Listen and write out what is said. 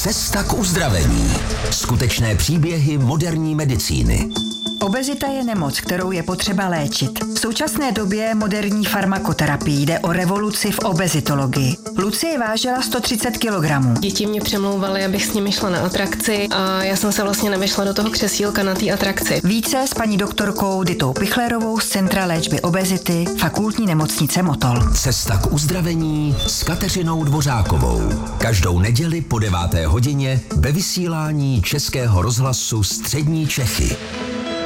Cesta k uzdravení. Skutečné příběhy moderní medicíny. Obezita je nemoc, kterou je potřeba léčit. V současné době moderní farmakoterapii jde o revoluci v obezitologii. Lucie vážila 130 kg. Děti mě přemlouvaly, abych s nimi šla na atrakci a já jsem se vlastně nevešla do toho křesílka na té atrakci. Více s paní doktorkou Ditou Pichlerovou z Centra léčby obezity Fakultní nemocnice Motol. Cesta k uzdravení s Kateřinou Dvořákovou. Každou neděli po 9. hodině ve vysílání Českého rozhlasu Střední Čechy.